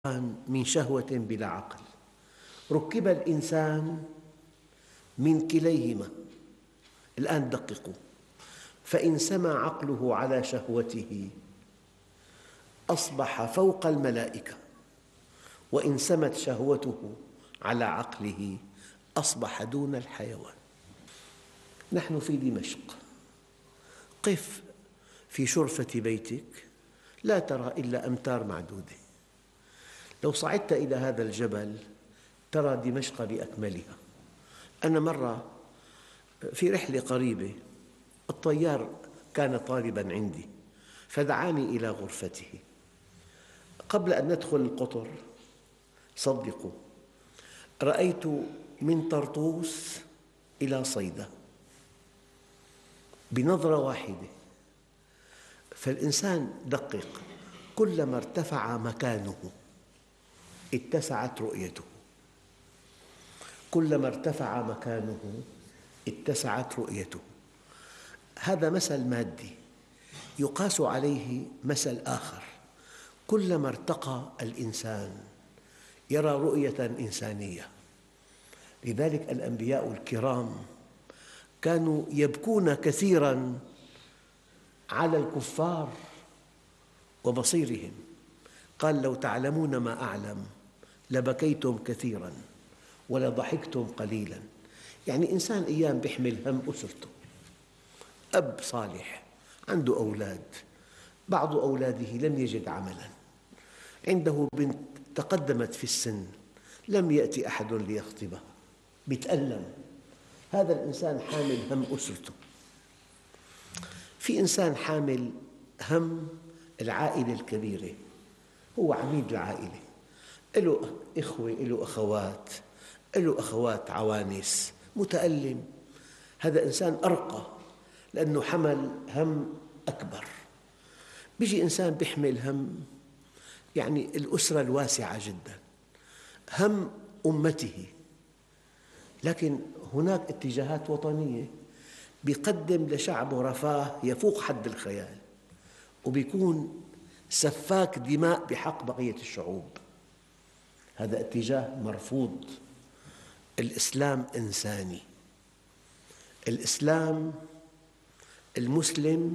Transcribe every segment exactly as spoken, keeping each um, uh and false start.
من شهوة بلا عقل. ركب الإنسان من كليهما. الآن دققوا، فإن سمى عقله على شهوته أصبح فوق الملائكة، وإن سمت شهوته على عقله أصبح دون الحيوان. نحن في دمشق، قف في شرفة بيتك لا ترى إلا أمتار معدودة. لو صعدت إلى هذا الجبل ترى دمشق بأكملها. أنا مرة في رحلة قريبة الطيار كان طالباً عندي فدعاني إلى غرفته. قبل أن ندخل القطر صدقوا رأيت من طرطوس إلى صيدا بنظرة واحدة. فالإنسان دقق، كلما ارتفع مكانه اتسعت رؤيته، كلما ارتفع مكانه اتسعت رؤيته. هذا مثل مادي، يقاس عليه مثل آخر. كلما ارتقى الإنسان يرى رؤية إنسانية. لذلك الأنبياء الكرام كانوا يبكون كثيراً على الكفار ومصيرهم. قال: لو تعلمون ما أعلم لبكيتم كثيراً ولضحكتم قليلاً. يعني إنسان أيام بيحمل هم أسرته، أب صالح عنده أولاد، بعض أولاده لم يجد عملاً، عنده بنت تقدمت في السن لم يأتي أحد ليخطبها، يتألم. هذا الإنسان حامل هم أسرته. في إنسان حامل هم العائلة الكبيرة، هو عميد العائلة، له إخوة له أخوات، له أخوات عوانس، متألم. هذا إنسان أرقى لأنه حمل هم أكبر. بيجي إنسان بيحمل هم يعني الأسرة الواسعة جدا، هم أمته، لكن هناك اتجاهات وطنية بيقدم لشعبه رفاه يفوق حد الخيال، وبيكون سفاك دماء بحق بقية الشعوب. هذا اتجاه مرفوض. الإسلام إنساني. الإسلام المسلم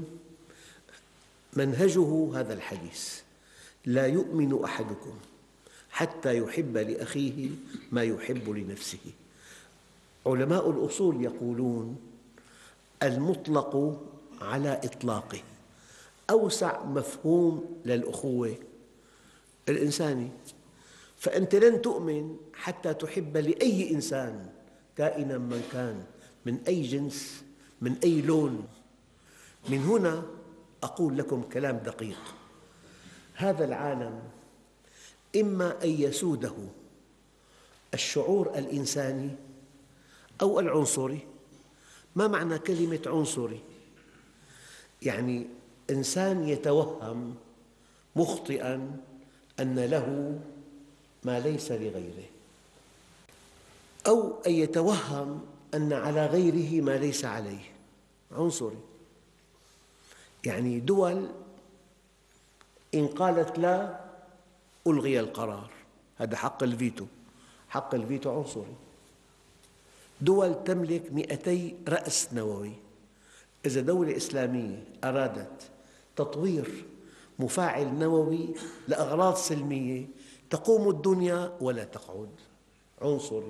منهجه هذا الحديث: لا يؤمن أحدكم حتى يحب لأخيه ما يحب لنفسه. علماء الأصول يقولون المطلق على إطلاقه أوسع مفهوم للأخوة الإنساني. فأنت لن تؤمن حتى تحب لأي إنسان كائناً من كان، من أي جنس، من أي لون. من هنا أقول لكم كلام دقيق: هذا العالم إما أن يسوده الشعور الإنساني أو العنصري. ما معنى كلمة عنصري؟ يعني إنسان يتوهم مخطئاً أن له ما ليس لغيره، أو أن يتوهم أن على غيره ما ليس عليه، عنصري. يعني دول إن قالت لا ألغي القرار، هذا حق الفيتو، حق الفيتو عنصري. دول تملك مئتي رأس نووي، إذا دولة إسلامية أرادت تطوير مفاعل نووي لأغراض سلمية تقوم الدنيا ولا تقعد، عنصري.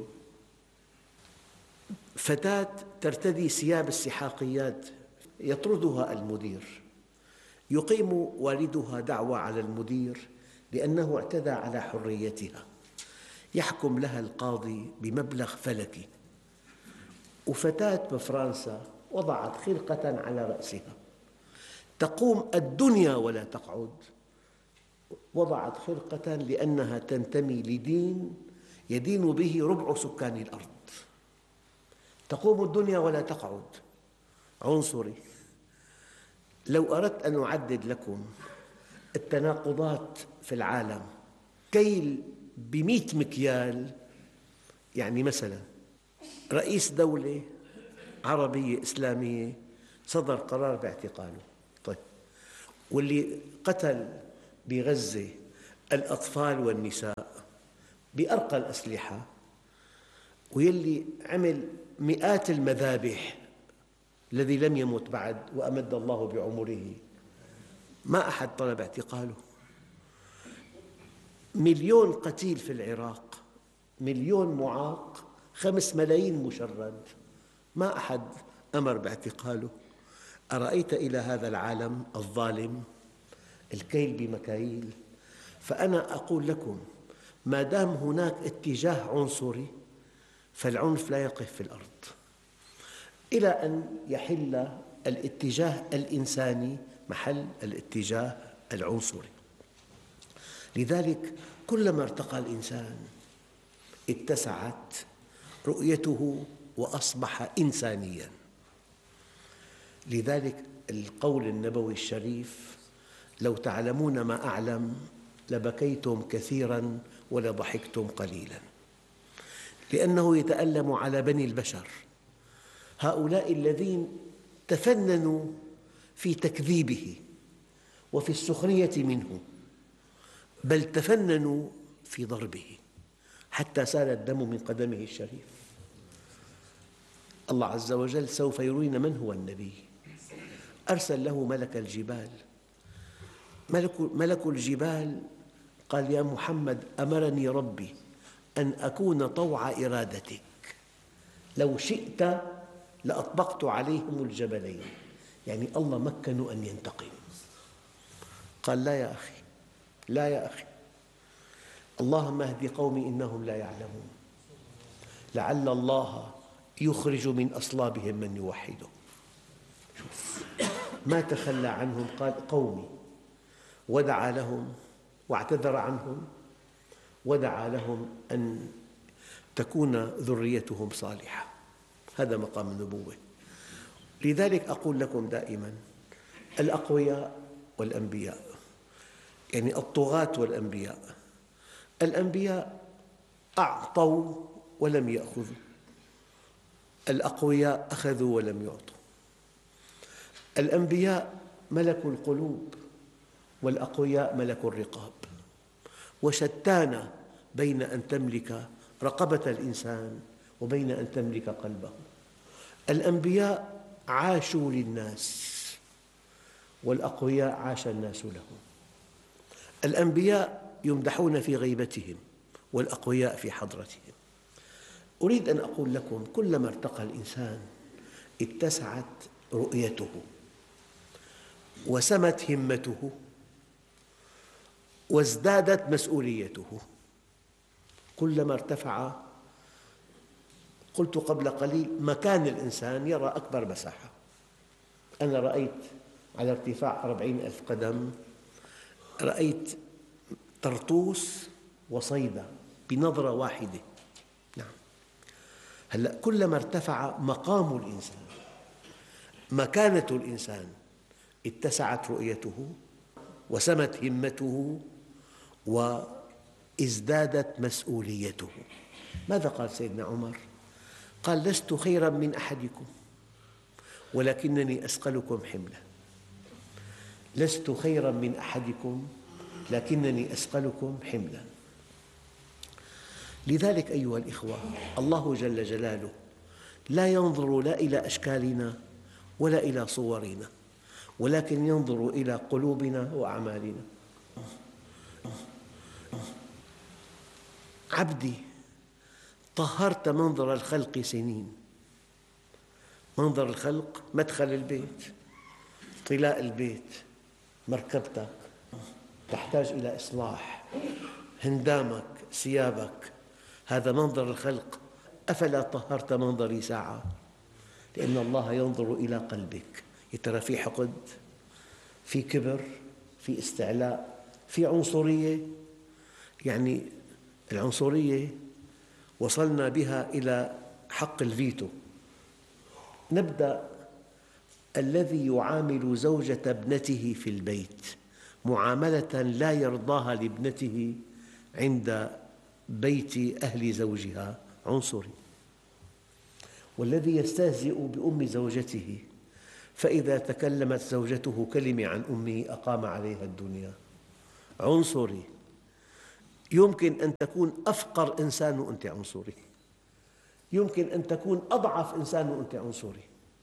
فتاة ترتدي ثياب السحاقيات يطردها المدير، يقيم والدها دعوى على المدير لأنه اعتدى على حريتها، يحكم لها القاضي بمبلغ فلكي. وفتاة بفرنسا وضعت خرقة على رأسها، تقوم الدنيا ولا تقعد، وضعت خرقة لأنها تنتمي لدين يدين به ربع سكان الأرض، تقوم الدنيا ولا تقعد، عنصري. لو أردت أن أعدد لكم التناقضات في العالم كيل بمئة مكيال، يعني مثلاً رئيس دولة عربية إسلامية صدر قرار باعتقاله، طيب، واللي قتل بغزة الأطفال والنساء بأرقى الأسلحة، ويلي عمل مئات المذابح الذي لم يمت بعد وأمد الله بعمره، ما أحد طلب اعتقاله. مليون قتيل في العراق، مليون معاق، خمس ملايين مشرد، ما أحد أمر باعتقاله. أرأيت إلى هذا العالم الظالم الكيل بمكاييل؟ فأنا أقول لكم ما دام هناك اتجاه عنصري فالعنف لا يقف في الأرض إلى أن يحل الاتجاه الإنساني محل الاتجاه العنصري. لذلك كلما ارتقى الإنسان اتسعت رؤيته وأصبح إنسانياً. لذلك القول النبوي الشريف: لو تعلمون ما أعلم لبكيتم كثيراً ولضحكتم قليلاً، لأنه يتألم على بني البشر، هؤلاء الذين تفننوا في تكذيبه وفي السخرية منه، بل تفننوا في ضربه حتى سال الدم من قدمه الشريف. الله عز وجل سوف يرينا من هو النبي. أرسل له ملك الجبال، ملك, ملك الجبال قال: يا محمد، أمرني ربي أن أكون طوع إرادتك، لو شئت لأطبقت عليهم الجبلين. يعني الله مكنه أن ينتقم. قال: لا يا أخي، لا يا أخي، اللهم اهد قومي إنهم لا يعلمون، لعل الله يخرج من أصلابهم من يوحده. شوف، ما تخلى عنهم، قال: قومي، ودعا لهم واعتذر عنهم، ودعا لهم أن تكون ذريتهم صالحة. هذا مقام النبوة. لذلك أقول لكم دائماً: الأقوياء والأنبياء، يعني الطغاة والأنبياء. الأنبياء أعطوا ولم يأخذوا، الأقوياء أخذوا ولم يعطوا. الأنبياء ملكوا القلوب والأقوياء ملكوا الرقاب، وشتان بين أن تملك رقبة الإنسان وبين أن تملك قلبه. الأنبياء عاشوا للناس والأقوياء عاش الناس لهم. الأنبياء يمدحون في غيبتهم والأقوياء في حضرتهم. أريد أن أقول لكم: كلما ارتقى الإنسان اتسعت رؤيته وسمت همته وازدادت مسؤوليته. كلما ارتفع، قلت قبل قليل، مكان الإنسان يرى أكبر مساحة. أنا رأيت على ارتفاع أربعين ألف قدم، رأيت طرطوس وصيدا بنظرة واحدة. نعم. هلأ كلما ارتفع مقام الإنسان، مكانة الإنسان، اتسعت رؤيته وسمت همته وازدادت مسؤوليته. ماذا قال سيدنا عمر؟ قال: لست خيراً من أحدكم ولكنني أثقلكم حملاً. لست خيراً من أحدكم لكنني أثقلكم حملاً. لذلك أيها الإخوة، الله جل جلاله لا ينظر لا إلى أشكالنا ولا إلى صورنا، ولكن ينظر إلى قلوبنا وأعمالنا. عبدي، طهرت منظر الخلق سنين. منظر الخلق، مدخل البيت، طلاء البيت، مركبتك تحتاج إلى إصلاح، هندامك، ثيابك، هذا منظر الخلق. أفلا طهرت منظري ساعة؟ لأن الله ينظر إلى قلبك. يا ترى في حقد، في كبر، في استعلاء، في عنصرية؟ يعني العنصرية وصلنا بها إلى حق الفيتو. نبدأ: الذي يعامل زوجة ابنته في البيت معاملة لا يرضاها لابنته عند بيت أهل زوجها عنصري. والذي يستهزئ بأم زوجته فإذا تكلمت زوجته كلمة عن أمه أقام عليها الدنيا عنصري. يمكن أن تكون أفقر إنسان وأنت عنصري، يمكن أن تكون أضعف إنسان وأنت عنصري.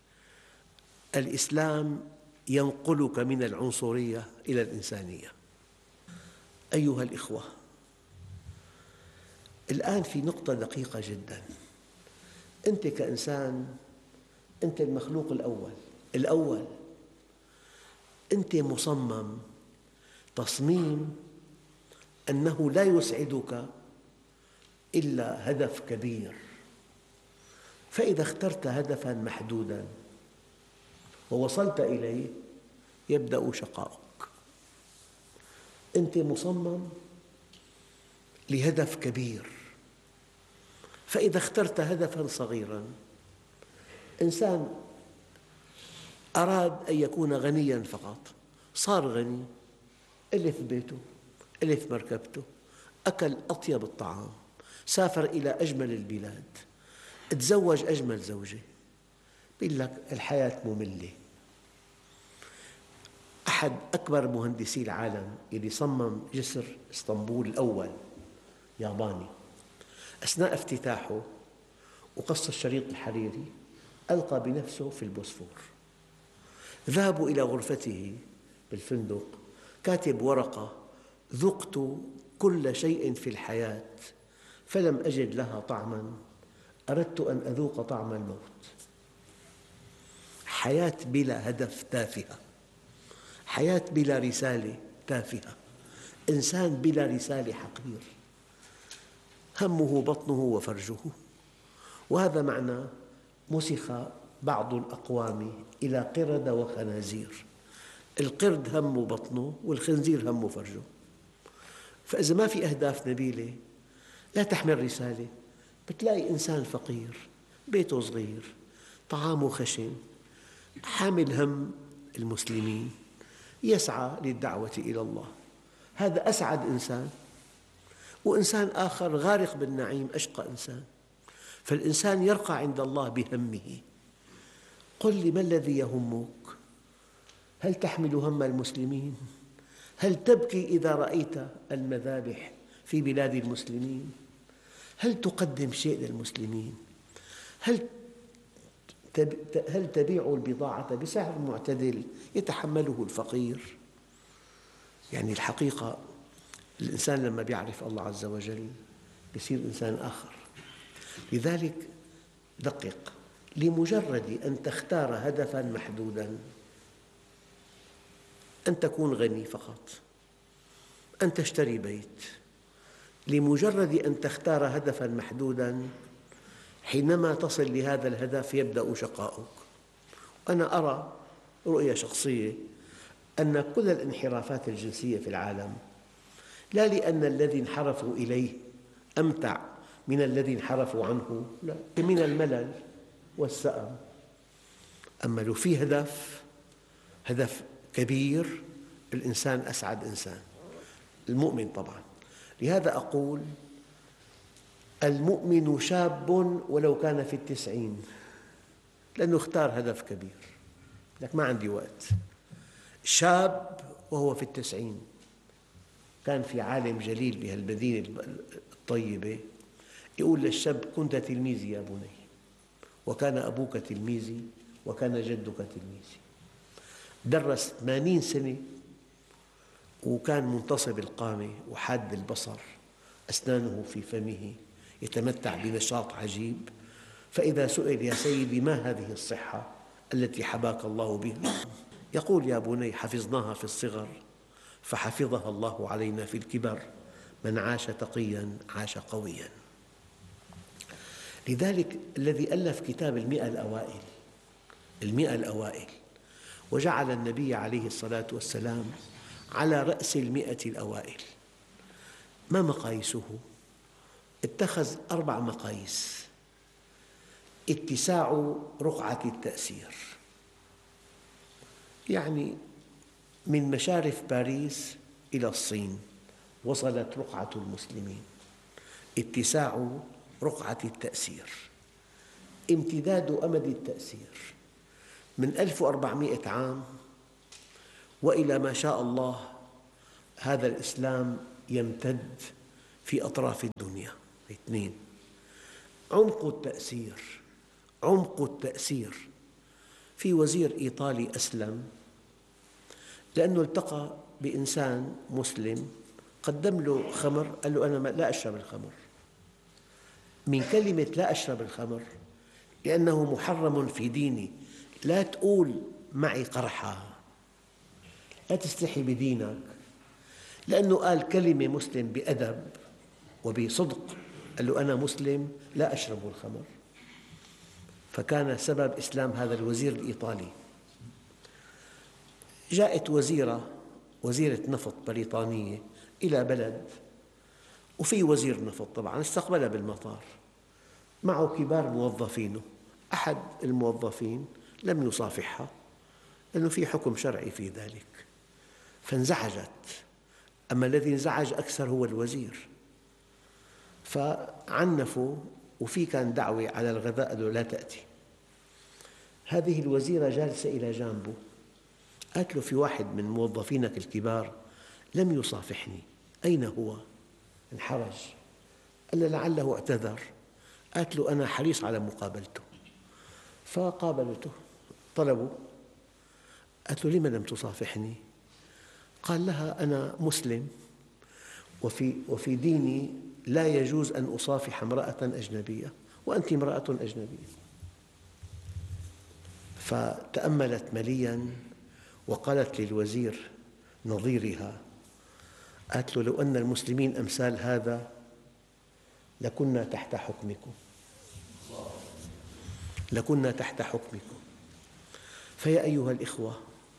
الإسلام ينقلك من العنصرية إلى الإنسانية. أيها الإخوة، الآن في نقطة دقيقة جداً. أنت كإنسان أنت المخلوق الأول الأول أنت مصمم تصميم أنه لا يسعدك إلا هدف كبير، فإذا اخترت هدفاً محدوداً ووصلت إليه يبدأ شقاؤك. أنت مصمم لهدف كبير، فإذا اخترت هدفاً صغيراً، إنسان أراد أن يكون غنياً فقط صار غني، ألف بيته، ألف مركبته، أكل أطيب الطعام، سافر إلى أجمل البلاد، تزوج أجمل زوجة، يقول لك الحياة مملة. أحد أكبر مهندسي العالم الذي صمم جسر اسطنبول الأول ياباني، أثناء افتتاحه وقص الشريط الحريري ألقى بنفسه في البوسفور. ذهبوا إلى غرفته بالفندق، كاتب ورقة: ذقت كل شيء في الحياة فلم أجد لها طعماً، أردت أن أذوق طعم الموت. حياة بلا هدف تافهة، حياة بلا رسالة تافهة، إنسان بلا رسالة حقير، همه بطنه وفرجه. وهذا معنى مسخ بعض الأقوام إلى قردة وخنازير. القرد همه بطنه والخنزير همه فرجه. فإذا ما في أهداف نبيلة لا تحمل رسالة، بتلاقي إنسان فقير بيته صغير طعامه خشن حامل هم المسلمين يسعى للدعوة إلى الله، هذا أسعد إنسان. وإنسان آخر غارق بالنعيم أشقى إنسان. فالإنسان يرقى عند الله بهمه. قل لي ما الذي يهمك؟ هل تحمل هم المسلمين؟ هل تبكي إذا رأيت المذابح في بلاد المسلمين؟ هل تقدم شيء للمسلمين؟ هل هل تبيع البضاعة بسعر معتدل يتحمله الفقير؟ يعني الحقيقة الإنسان لما يعرف الله عز وجل يصير إنسان آخر. لذلك دقق، لمجرد أن تختار هدفاً محدوداً، أن تكون غني فقط، أن تشتري بيت، لمجرد أن تختار هدفاً محدوداً، حينما تصل لهذا الهدف يبدأ شقاؤك. أنا أرى رؤية شخصية أن كل الانحرافات الجنسية في العالم لا لأن الذي انحرفوا إليه أمتع من الذي انحرفوا عنه، لا، من الملل والسأم. أما لو في هدف هدف كبير الإنسان أسعد إنسان، المؤمن طبعاً. لهذا أقول المؤمن شاب ولو كان في التسعين، لأنه اختار هدف كبير. لك ما عندي وقت. شاب وهو في التسعين. كان في عالم جليل بهالمدينة الطيبة يقول للشاب: كنت تلميذي يا بني، وكان أبوك تلميذي، وكان جدك تلميذي. درس ثمانين سنة وكان منتصب القامة وحاد البصر، أسنانه في فمه، يتمتع بنشاط عجيب. فإذا سئل: يا سيدي ما هذه الصحة التي حباك الله بها؟ يقول: يا بني حفظناها في الصغر فحفظها الله علينا في الكبر، من عاش تقياً عاش قوياً. لذلك الذي ألف كتاب المئة الأوائل المئة الأوائل وجعل النبي عليه الصلاة والسلام على رأس المئة الأوائل، ما مقاييسه؟ اتخذ أربع مقاييس: اتساع رقعة التأثير، يعني من مشارف باريس إلى الصين وصلت رقعة المسلمين. اتساع رقعة التأثير، امتداد أمد التأثير من ألف وأربعمئة عام وإلى ما شاء الله هذا الإسلام يمتد في أطراف الدنيا. اثنين، عمق التأثير. عمق التأثير. في وزير إيطالي أسلم لأنه التقى بإنسان مسلم قدم له خمر، قال له أنا لا أشرب الخمر. من كلمة لا أشرب الخمر لأنه محرم في ديني، لا تقول معي قرحة، لا تستحي بدينك، لأنه قال كلمة مسلم بأدب وبصدق، قال له أنا مسلم لا أشرب الخمر. فكان سبب إسلام هذا الوزير الإيطالي. جاءت وزيرة وزيرة نفط بريطانية إلى بلد، وفي وزير نفط طبعاً استقبلها بالمطار، معه كبار موظفينه. أحد الموظفين لم يصافحها لأنه في حكم شرعي في ذلك، فانزعجت. أما الذي انزعج أكثر هو الوزير، فعنفوا، وفي كان دعوة على الغذاء، قال له لا تأتي. هذه الوزيرة جالسة إلى جانبه، قالت له في واحد من موظفينك الكبار لم يصافحني، أين هو؟ انحرج، قال له لعله اعتذر. قالت له أنا حريص على مقابلته. فقابلته، طلبوا. قالت له لم لم تصافحني؟ قال لها أنا مسلم، وفي, وفي ديني لا يجوز أن أصافح امرأة أجنبية، وأنت امرأة أجنبية. فتأملت ملياً وقالت للوزير نظيرها، قالت له لو أن المسلمين أمثال هذا لكنا تحت حكمكم، لكنا تحت حكمكم. فيا أيها الإخوة،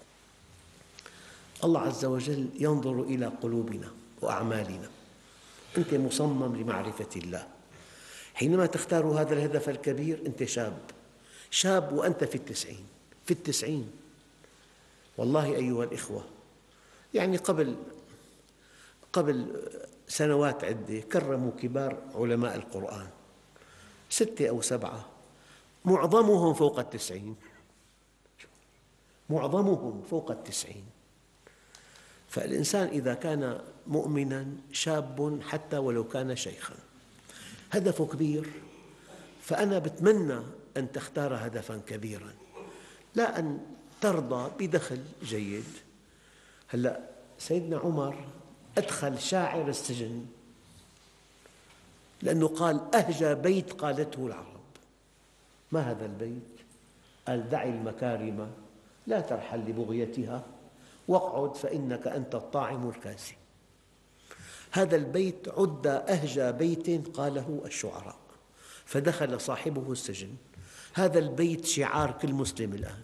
الله عز وجل ينظر إلى قلوبنا وأعمالنا. أنت مصمم لمعرفة الله. حينما تختار هذا الهدف الكبير أنت شاب، شاب وأنت في التسعين، في التسعين. والله أيها الإخوة، يعني قبل قبل سنوات عدة كرموا كبار علماء القرآن، ستة أو سبعة، معظمهم فوق التسعين، معظمهم فوق التسعين. فالإنسان إذا كان مؤمناً شاب حتى ولو كان شيخاً، هدفه كبير، فأنا بتمنى أن تختار هدفاً كبيراً، لا أن ترضى بدخل جيد. هلأ سيدنا عمر أدخل شاعر السجن لأنه قال أهجى بيت قالته العرب. ما هذا البيت؟ قال دع المكارم لا ترحل لبغيتها، واقعد فإنك أنت الطاعم الكاسي. هذا البيت عد أهجى بيت قاله الشعراء، فدخل صاحبه السجن. هذا البيت شعار كل مسلم الآن،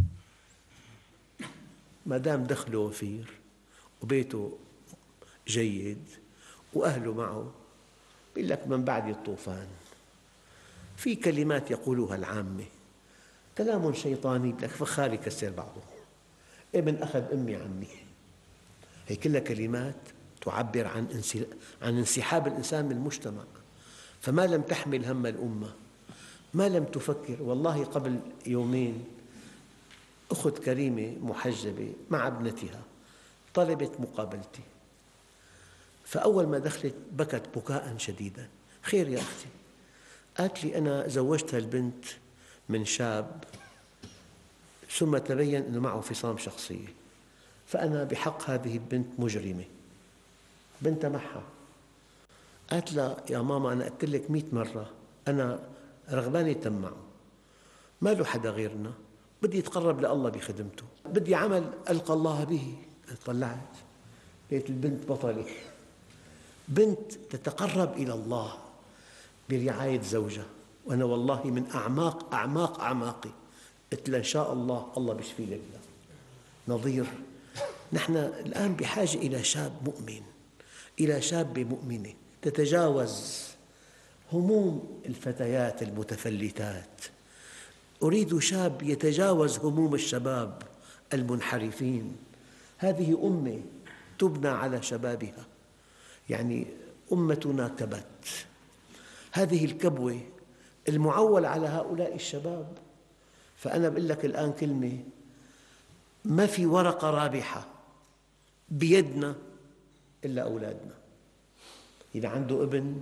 ما دام دخله وفير وبيته جيد وأهله معه، يقول لك من بعد الطوفان. في كلمات يقولها العامة، كلام شيطاني، يقول لك فخاري كسر بعضه، ابن أخذ أمي عمي. هي كلها كلمات تعبر عن عن انسحاب الإنسان من المجتمع. فما لم تحمل هم الأمة، ما لم تفكر. والله قبل يومين أخت كريمة محجبة مع ابنتها طلبت مقابلتي، فأول ما دخلت بكت بكاء شديدا. خير يا أختي؟ قالت لي أنا زوجت البنت من شاب ثم تبين أنه معه فصام شخصية، فأنا بحق هذه البنت مجرمة، بنتها معها. قالت لها يا ماما أنا قلت لك مئة مرة أنا رغبانة تم معه، ما له حدا غيرنا، بدي يتقرب لله بخدمته، بدي عمل ألقى الله به. طلعت لقيت البنت بطلة، بنت تتقرب إلى الله برعاية زوجها. وأنا والله من أعماق أعماق أعماقي قلت لها إن شاء الله الله بيشفي لك نظير. نحن الآن بحاجة إلى شاب مؤمن، إلى شابة مؤمنة تتجاوز هموم الفتيات المتفلتات. أريد شاب يتجاوز هموم الشباب المنحرفين. هذه أمة تبنى على شبابها، يعني أمتنا كبت، هذه الكبوة المعول على هؤلاء الشباب. فأنا بقول لك الآن كلمة، ما في ورقة رابحة بيدنا إلا أولادنا. إذا عنده ابن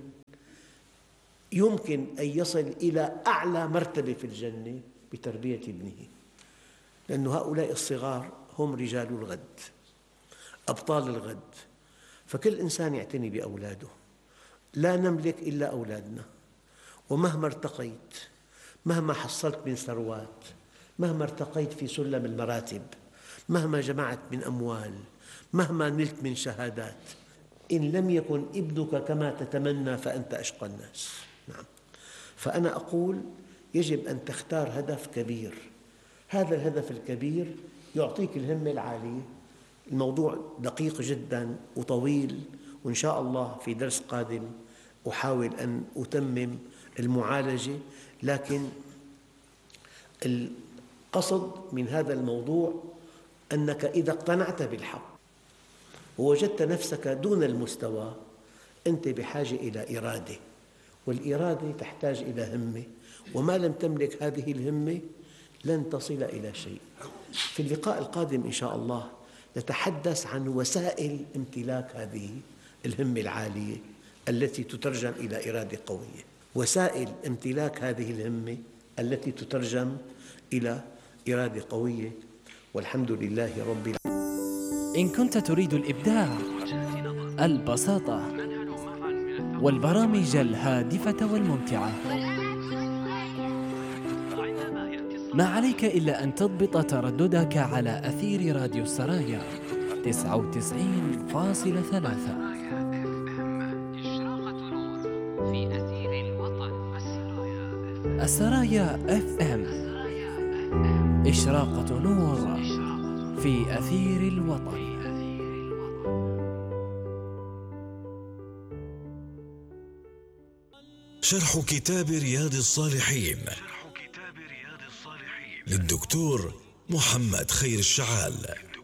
يمكن أن يصل إلى أعلى مرتبة في الجنة بتربية ابنه، لأن هؤلاء الصغار هم رجال الغد، أبطال الغد. فكل إنسان يعتني بأولاده. لا نملك إلا أولادنا، ومهما ارتقيت، مهما حصلت من ثروات، مهما ارتقيت في سلم المراتب، مهما جمعت من أموال، مهما نلت من شهادات، إن لم يكن ابنك كما تتمنى فأنت أشقى الناس. نعم. فأنا أقول يجب أن تختار هدف كبير. هذا الهدف الكبير يعطيك الهمة العالية. الموضوع دقيق جدا وطويل، وإن شاء الله في درس قادم أحاول أن أتمم المعالجة، لكن القصد من هذا الموضوع أنك إذا اقتنعت بالحق ووجدت نفسك دون المستوى، أنت بحاجة إلى إرادة، والإرادة تحتاج إلى همة، وما لم تملك هذه الهمة لن تصل إلى شيء. في اللقاء القادم إن شاء الله نتحدث عن وسائل امتلاك هذه الهمة العالية التي تترجم إلى إرادة قوية، وسائل امتلاك هذه الهمة التي تترجم إلى إرادة قوية. والحمد لله رب العالمين. إن كنت تريد الإبداع، البساطة، والبرامج الهادفة والممتعة، ما عليك إلا أن تضبط ترددك على أثير راديو السرايا تسعة وتسعين فاصلة ثلاثة. السرايا اف ام، إشراقة نور في أثير الوطن. شرح كتاب رياض الصالحين للدكتور محمد خير الشعال.